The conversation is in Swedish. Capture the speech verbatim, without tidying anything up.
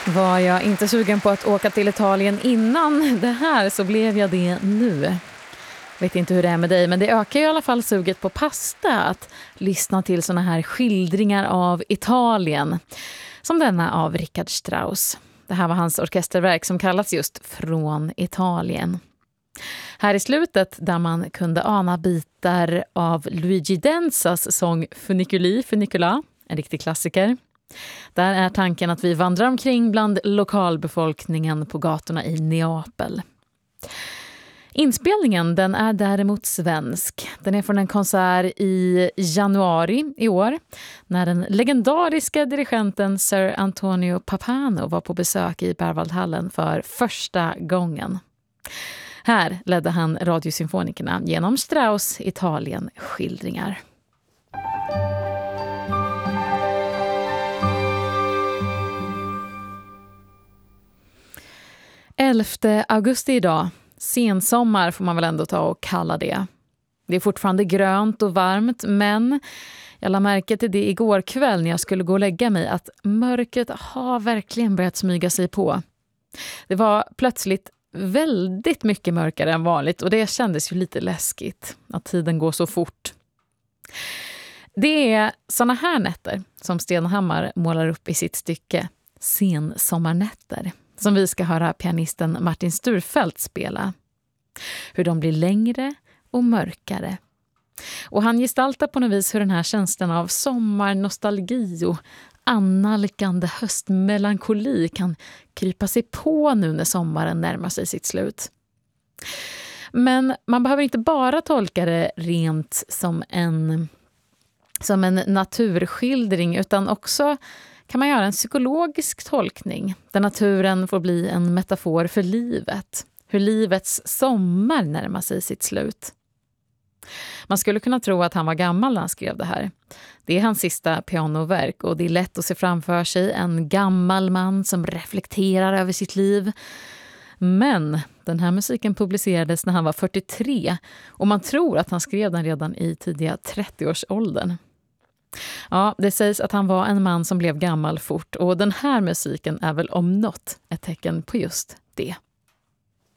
Var jag inte sugen på att åka till Italien innan det här så blev jag det nu. Vet inte hur det är med dig, men det ökar ju i alla fall suget på pasta att lyssna till såna här skildringar av Italien. Som denna av Richard Strauss. Det här var hans orkesterverk som kallas just Från Italien. Här i slutet, där man kunde ana bitar av Luigi Denzas sång Funiculi Funicula, en riktig klassiker. Där är tanken att vi vandrar omkring bland lokalbefolkningen på gatorna i Neapel. Inspelningen den är däremot svensk. Den är från en konsert i januari i år när den legendariska dirigenten Sir Antonio Papano var på besök i Berwaldhallen för första gången. Här ledde han Radiosymfonikerna genom Strauss Italien-skildringar. elfte augusti idag. Sensommar får man väl ändå ta och kalla det. Det är fortfarande grönt och varmt, men jag lade märke till det igår kväll när jag skulle gå och lägga mig att mörkret har verkligen börjat smyga sig på. Det var plötsligt väldigt mycket mörkare än vanligt och det kändes ju lite läskigt att tiden går så fort. Det är såna här nätter som Stenhammar målar upp i sitt stycke Sensommarnätter, som vi ska höra pianisten Martin Sturfeldt spela. Hur de blir längre och mörkare. Och han gestaltar på något vis hur den här känslan av sommarnostalgi och annalkande höstmelankoli kan krypa sig på nu när sommaren närmar sig sitt slut. Men man behöver inte bara tolka det rent som en, som en naturskildring utan också kan man göra en psykologisk tolkning där naturen får bli en metafor för livet. Hur livets sommar närmar sig sitt slut. Man skulle kunna tro att han var gammal när han skrev det här. Det är hans sista pianoverk och det är lätt att se framför sig en gammal man som reflekterar över sitt liv. Men den här musiken publicerades när han var fyrtiotre och man tror att han skrev den redan i tidiga trettioårsåldern. Ja, det sägs att han var en man som blev gammal fort och den här musiken är väl om något ett tecken på just det.